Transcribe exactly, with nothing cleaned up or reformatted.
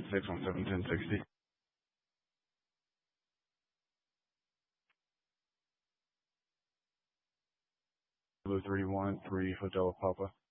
six one seven ten sixty. Blue three one three Hotel Papa.